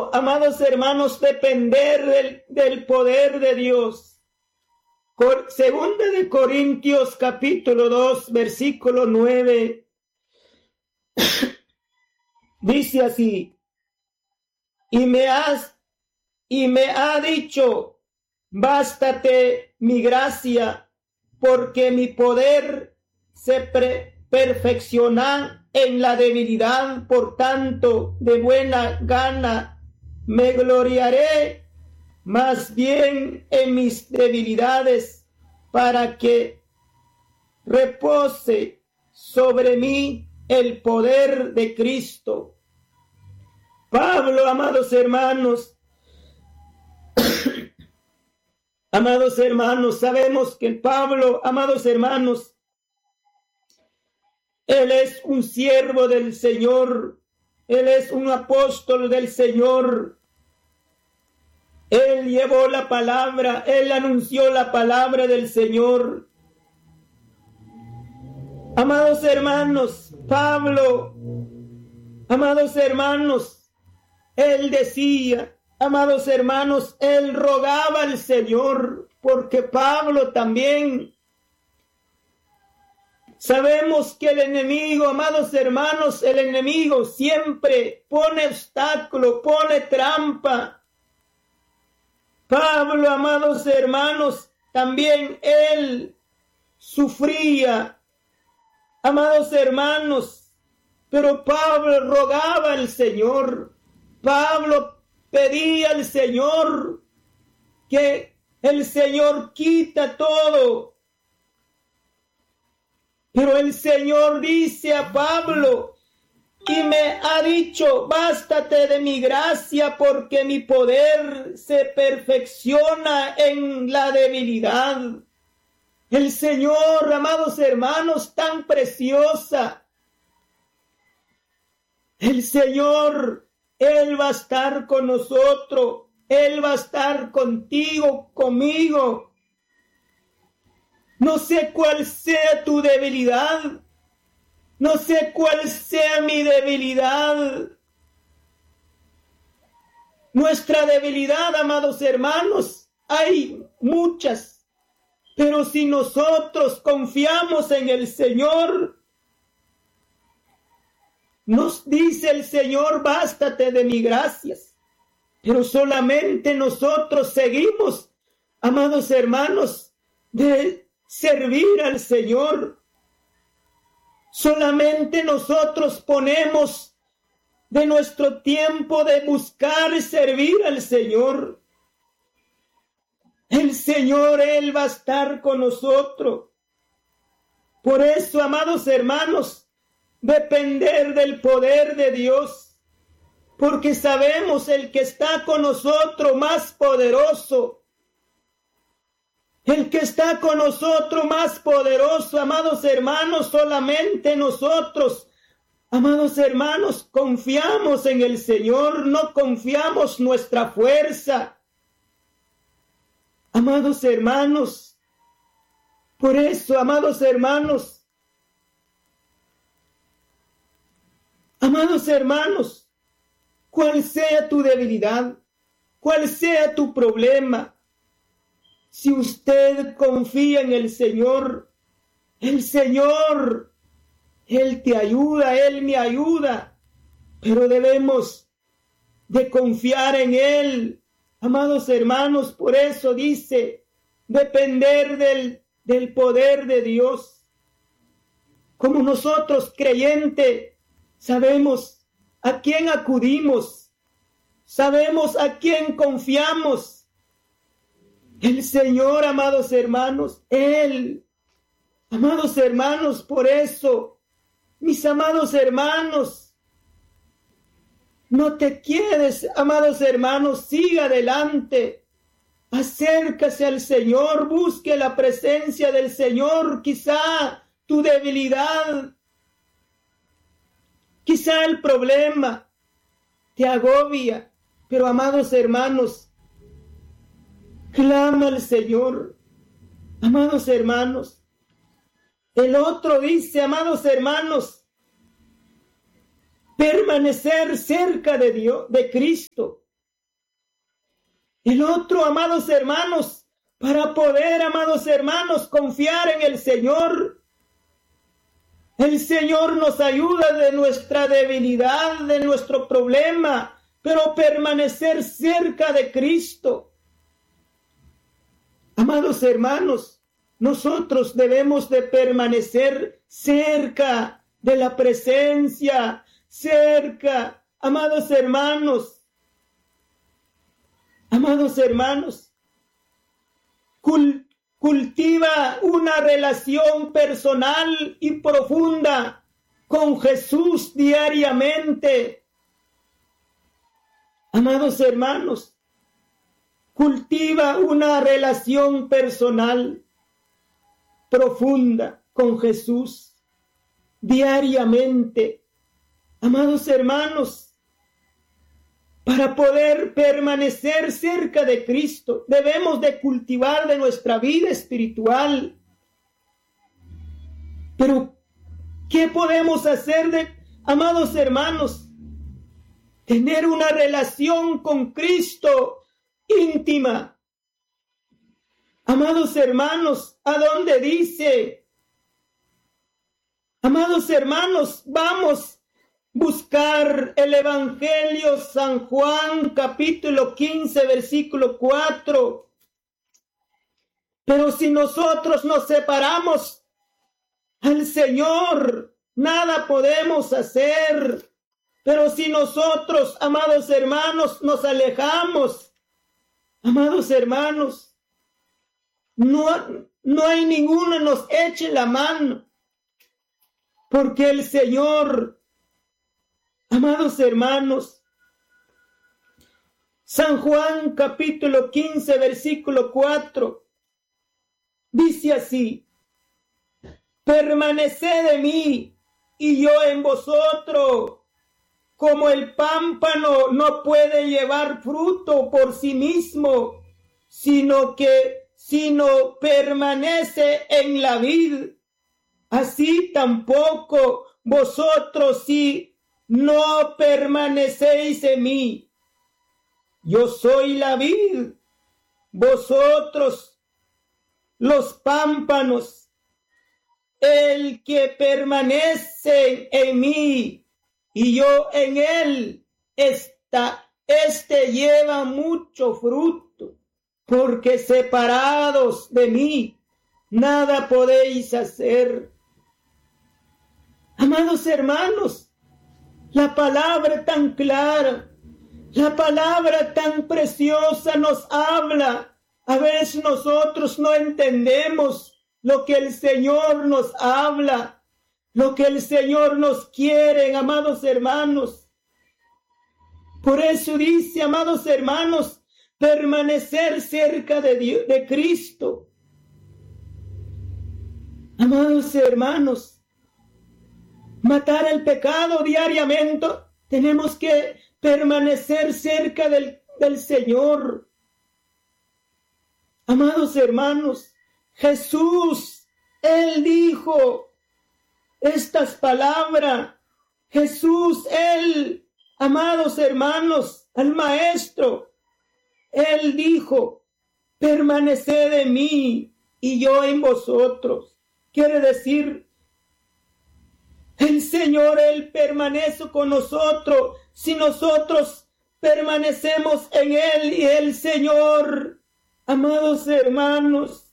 amados hermanos, depender del poder de Dios. Segunda de Corintios capítulo 2, versículo 9. Dice así: y me ha dicho, bástate mi gracia, porque mi poder se perfecciona en la debilidad. Por tanto, de buena gana me gloriaré más bien en mis debilidades, para que repose sobre mí el poder de Cristo. Pablo, amados hermanos, sabemos que Pablo, amados hermanos, él es un siervo del Señor, él es un apóstol del Señor. Él llevó la palabra, él anunció la palabra del Señor. Amados hermanos, Pablo, amados hermanos, él decía, amados hermanos, él rogaba al Señor, porque Pablo también. Sabemos que el enemigo, amados hermanos, el enemigo siempre pone obstáculo, pone trampa. Pablo, amados hermanos, también él sufría, amados hermanos, pero Pablo rogaba al Señor. Pablo pedía al Señor que el Señor quita todo. Pero el Señor dice a Pablo, y me ha dicho, bástate de mi gracia, porque mi poder se perfecciona en la debilidad. El Señor, amados hermanos, tan preciosa. El Señor, Él va a estar con nosotros. Él va a estar contigo, conmigo. No sé cuál sea tu debilidad. No sé cuál sea mi debilidad. Nuestra debilidad, amados hermanos, hay muchas. Pero si nosotros confiamos en el Señor, nos dice el Señor, bástate de mi gracias. Pero solamente nosotros seguimos, amados hermanos, de servir al Señor. Solamente nosotros ponemos de nuestro tiempo de buscar y servir al Señor. El Señor, Él va a estar con nosotros. Por eso, amados hermanos, depender del poder de Dios, porque sabemos el que está con nosotros más poderoso. El que está con nosotros más poderoso, amados hermanos, solamente nosotros, amados hermanos, confiamos en el Señor, no confiamos nuestra fuerza. Amados hermanos, por eso, amados hermanos, cuál sea tu debilidad, cuál sea tu problema, si usted confía en el Señor, Él te ayuda, Él me ayuda, pero debemos de confiar en Él, amados hermanos. Por eso dice, depender del poder de Dios. Como nosotros creyentes sabemos a quién acudimos, sabemos a quién confiamos. El Señor, amados hermanos, Él, amados hermanos, por eso, mis amados hermanos, no te quedes, amados hermanos, siga adelante, acércase al Señor, busque la presencia del Señor. Quizá tu debilidad, quizá el problema te agobia, pero amados hermanos, clama al Señor, amados hermanos. El otro dice, amados hermanos, permanecer cerca de Dios, de Cristo. El otro, amados hermanos, para poder, amados hermanos, confiar en el Señor. El Señor nos ayuda de nuestra debilidad, de nuestro problema, pero permanecer cerca de Cristo. Amados hermanos, nosotros debemos de permanecer cerca de la presencia, cerca, amados hermanos, cultiva una relación personal y profunda con Jesús diariamente. Amados hermanos, cultiva una relación personal profunda con Jesús diariamente. Amados hermanos, para poder permanecer cerca de Cristo, debemos de cultivar de nuestra vida espiritual. Pero, ¿qué podemos hacer amados hermanos? Tener una relación con Cristo íntima. Amados hermanos, ¿a dónde dice? Amados hermanos, vamos buscar el Evangelio San Juan, capítulo 15, versículo 4. Pero si nosotros nos separamos al Señor, nada podemos hacer. Pero si nosotros, amados hermanos, nos alejamos, amados hermanos, no hay ninguno que nos eche la mano. Porque el Señor, amados hermanos, San Juan capítulo 15, versículo 4, dice así: permaneced en mí y yo en vosotros, como el pámpano no puede llevar fruto por sí mismo, sino permanece en la vid, así tampoco vosotros si no permanecéis en mí. Yo soy la vid, vosotros los pámpanos. El que permanece en mí y yo en él, este lleva mucho fruto, porque separados de mí nada podéis hacer. Amados hermanos, la palabra tan clara, la palabra tan preciosa nos habla. A veces nosotros no entendemos lo que el Señor nos habla, lo que el Señor nos quiere, amados hermanos. Por eso dice, amados hermanos, permanecer cerca de Cristo. Amados hermanos, matar el pecado diariamente, tenemos que permanecer cerca del Señor. Amados hermanos, Jesús, Él dijo estas palabras. Jesús, Él, amados hermanos, al Maestro, Él dijo: permaneced en mí y yo en vosotros. Quiere decir, el Señor, Él permanece con nosotros si nosotros permanecemos en Él y el Señor. Amados hermanos,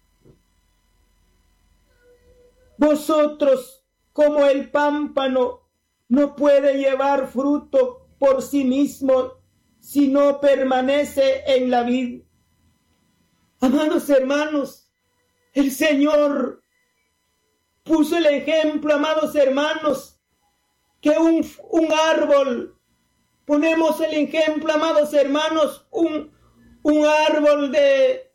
vosotros como el pámpano no puede llevar fruto por sí mismo si no permanece en la vid. Amados hermanos, el Señor puso el ejemplo, amados hermanos, que un árbol, ponemos el ejemplo, amados hermanos, un árbol de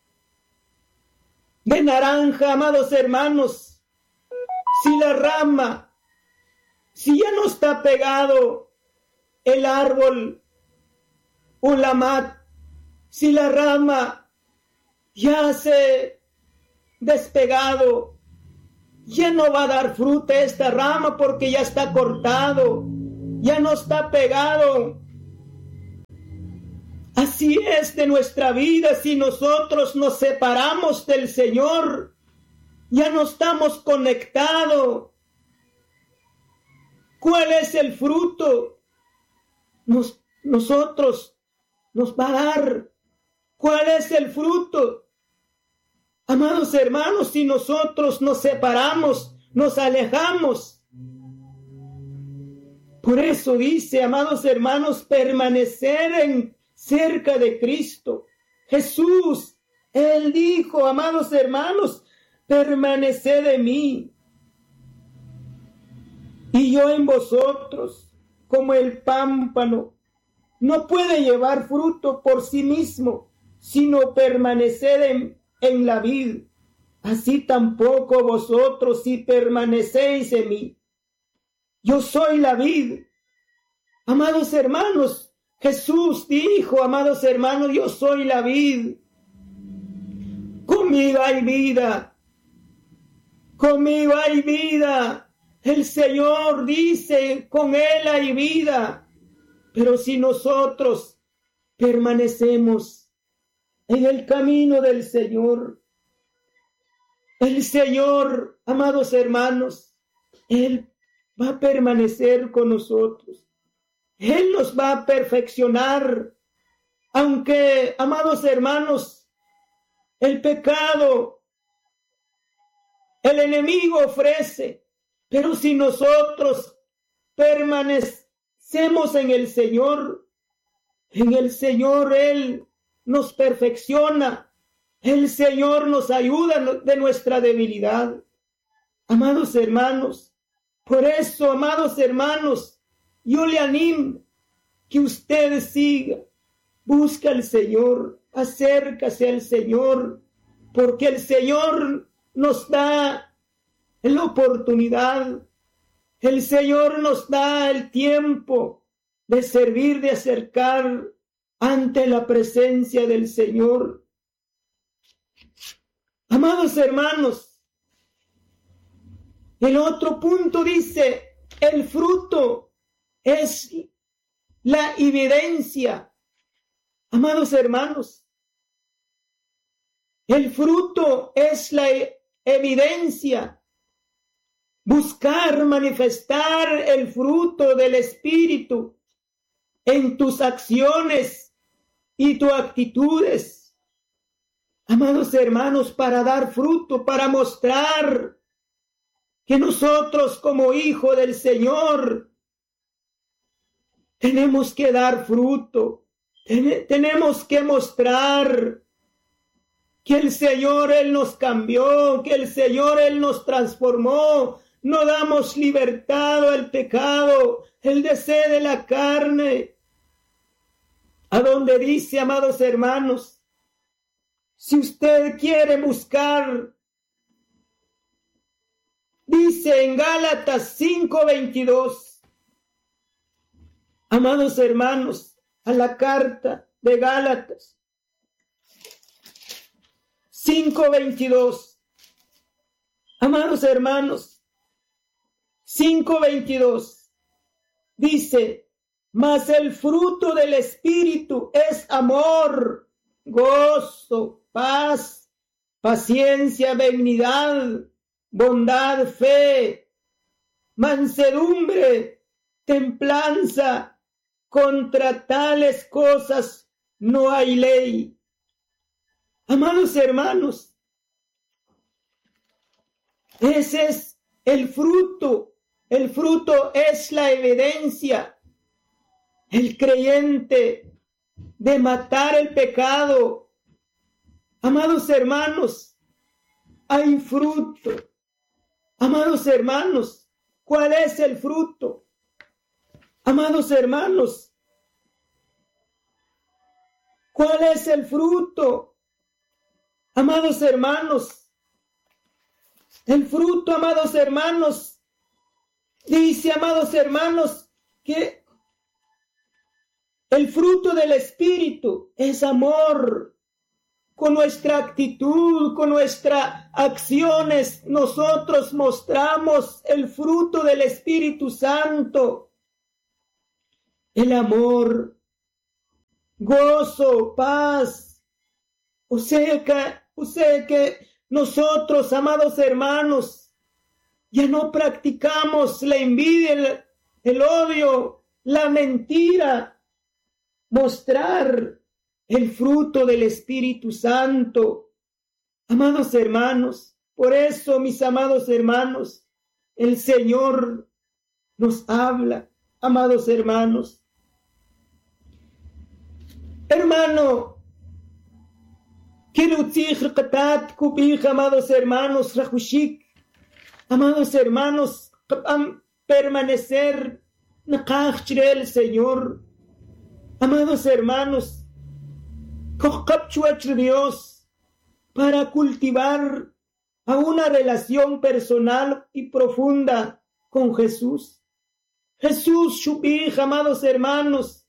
naranja, amados hermanos, si la rama, si ya no está pegado el árbol o la mat, si la rama ya se despegado, ya no va a dar fruta esta rama porque ya está cortado, ya no está pegado. Así es de nuestra vida. Si nosotros nos separamos del Señor, ya no estamos conectados. ¿Cuál es el fruto? Nosotros nos va a dar. ¿Cuál es el fruto? Amados hermanos, si nosotros nos separamos, nos alejamos. Por eso dice, amados hermanos, permanecer cerca de Cristo. Jesús, Él dijo, amados hermanos, permaneced en mí y yo en vosotros, como el pámpano no puede llevar fruto por sí mismo, sino permanecer en la vid. Así tampoco vosotros, si permanecéis en mí. Yo soy la vid. Amados hermanos, Jesús dijo, amados hermanos, yo soy la vid. Conmigo hay vida. Conmigo hay vida. El Señor dice, con Él hay vida. Pero si nosotros permanecemos en el camino del Señor, el Señor, amados hermanos, Él va a permanecer con nosotros. Él nos va a perfeccionar. Aunque, amados hermanos, el pecado, el enemigo ofrece, pero si nosotros permanecemos en el Señor, Él nos perfecciona. El Señor nos ayuda de nuestra debilidad. Amados hermanos, por eso, amados hermanos, yo le animo que usted siga, busca al Señor, acércase al Señor, porque el Señor nos da la oportunidad, el Señor nos da el tiempo de servir, de acercar ante la presencia del Señor. Amados hermanos, el otro punto dice, el fruto es la evidencia. Amados hermanos, el fruto es la evidencia. Buscar manifestar el fruto del Espíritu en tus acciones y tus actitudes. Amados hermanos, para dar fruto, para mostrar que nosotros como hijos del Señor tenemos que dar fruto, tenemos que mostrar que el Señor, Él nos cambió, que el Señor, Él nos transformó. No damos libertad al pecado, el deseo de la carne. A donde dice, amados hermanos, si usted quiere buscar, dice en Gálatas 5:22, amados hermanos, a la carta de Gálatas 5:22, amados hermanos, 5:22, dice, mas el fruto del Espíritu es amor, gozo, paz, paciencia, benignidad, bondad, fe, mansedumbre, templanza. Contra tales cosas no hay ley. Amados hermanos, ese es el fruto. El fruto es la evidencia. El creyente de matar el pecado. Amados hermanos, hay fruto. Amados hermanos, ¿cuál es el fruto? Amados hermanos, ¿cuál es el fruto? Amados hermanos, el fruto, amados hermanos, dice, amados hermanos, que el fruto del Espíritu es amor. Con nuestra actitud, con nuestras acciones, nosotros mostramos el fruto del Espíritu Santo. El amor, gozo, paz. O sea que nosotros, amados hermanos, ya no practicamos la envidia, el odio, la mentira, mostrar el fruto del Espíritu Santo. Amados hermanos, por eso, mis amados hermanos, el Señor nos habla, amados hermanos. Hermano, amados hermanos, amados hermanos, permanecer el Señor. Amados hermanos, Dios para cultivar a una relación personal y profunda con Jesús. Jesús, Shubij, amados hermanos,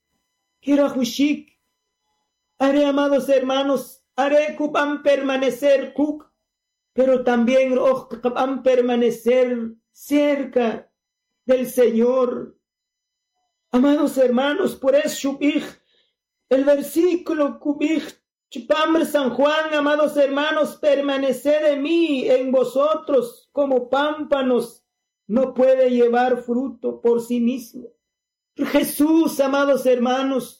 haré, amados hermanos, haré que van permanecer kuk, pero también van permanecer cerca del Señor. Amados hermanos, por eso Shubij, el versículo Kubij, San Juan, amados hermanos, permaneced en mí, en vosotros, como pámpanos, no puede llevar fruto por sí mismo. Jesús, amados hermanos,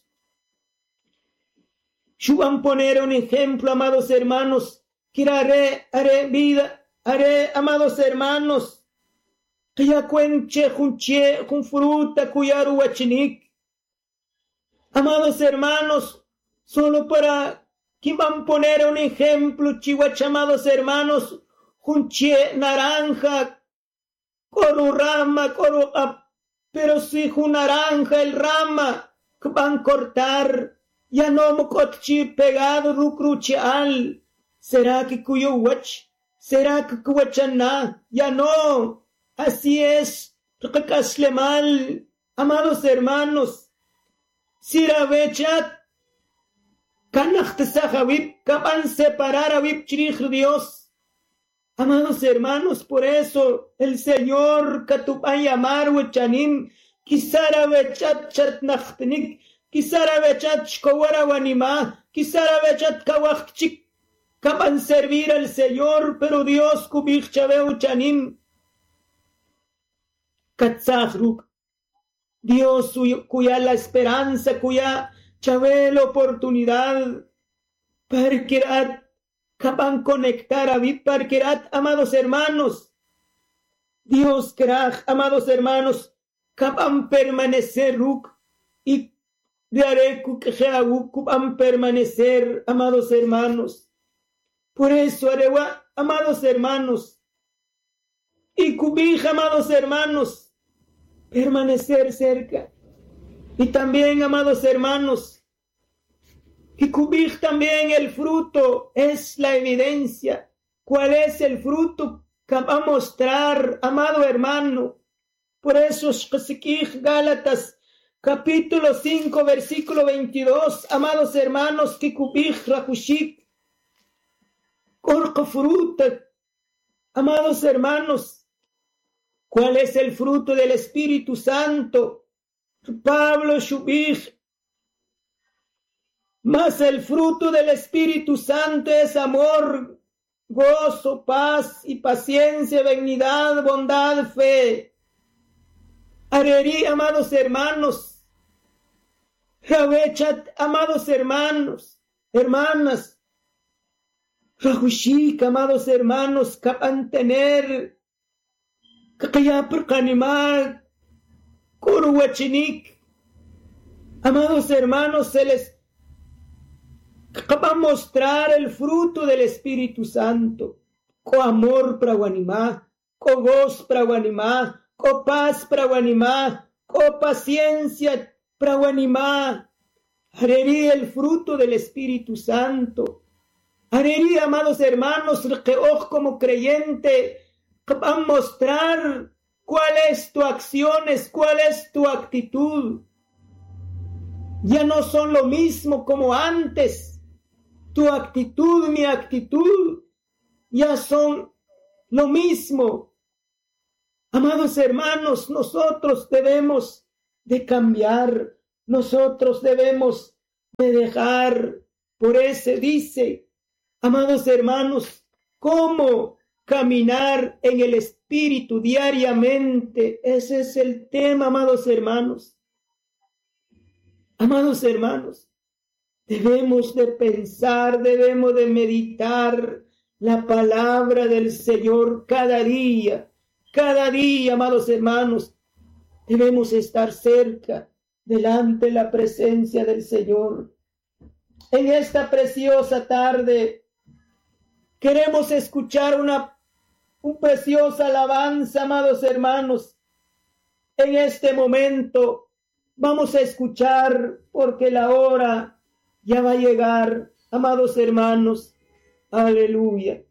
yo van a poner un ejemplo, amados hermanos, que haré vida, haré, amados hermanos, que ya cuenche, con fruta, cuyaru wachinik. Amados hermanos, solo para que van a poner un ejemplo, chihuach, amados hermanos, junche naranja, coro rama, pero si un naranja, el rama, que van a cortar, ya no me cochi pegado, rucrucheal, será que cuyo wach, será que cuachana, ya no, así es, recasle mal, amados hermanos. Siravechat, Kanachtasajawip, Kaban separar a Wip Chirich Dios. Amados hermanos, por eso el Señor Katupan llamar Wechanim, Kisaravechat Chatnachtanik, Kisaravechat Shkowarawanima, Kisaravechat Kawachchik, Kaban servir al Señor, pero Dios Kubich Chaveuchanim, Katzachruk. Dios cuya la esperanza, cuya chave la oportunidad, parquerat, caban conectar a vivir, parquerat, amados hermanos. Dios querá, amados hermanos, caban permanecer ruk y de areku que caban permanecer, amados hermanos. Por eso, arewa, amados hermanos, y cubija, amados hermanos, permanecer cerca. Y también, amados hermanos, y cubrir también el fruto es la evidencia. ¿Cuál es el fruto que va a mostrar, amado hermano? Por eso, Gálatas, capítulo 5, versículo 22, amados hermanos, que cubrir rakushik, corco fruta, amados hermanos. ¿Cuál es el fruto del Espíritu Santo? Pablo Shubij. Mas el fruto del Espíritu Santo es amor, gozo, paz y paciencia, benignidad, bondad, fe. Areri, amados hermanos. Ravechat, amados hermanos, hermanas. Rahushik, amados hermanos, capan tener Kakaya perkanima, kuruwachinik. Amados hermanos, se les va a mostrar el fruto del Espíritu Santo. Co amor para guanimá, co goz para guanimá, co paz para guanimá, co paciencia para guanimá. Harería el fruto del Espíritu Santo. Harería, amados hermanos, que como creyente va a mostrar cuál es tu acciones, cuál es tu actitud. Ya no son lo mismo como antes. Tu actitud, mi actitud, ya son lo mismo. Amados hermanos, nosotros debemos de cambiar. Nosotros debemos dejar. Por eso dice, amados hermanos, cómo caminar en el Espíritu diariamente. Ese es el tema, amados hermanos. Amados hermanos, debemos de pensar, debemos de meditar la palabra del Señor cada día, amados hermanos. Debemos estar cerca, delante de la presencia del Señor. En esta preciosa tarde queremos escuchar una preciosa alabanza, amados hermanos. En este momento vamos a escuchar porque la hora ya va a llegar, amados hermanos. Aleluya.